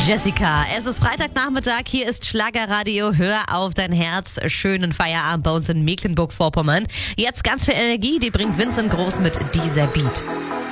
Jessica, es ist Freitagnachmittag, hier ist Schlagerradio, hör auf dein Herz, schönen Feierabend bei uns in Mecklenburg-Vorpommern. Jetzt ganz viel Energie, die bringt Vincent Groß mit dieser Beat.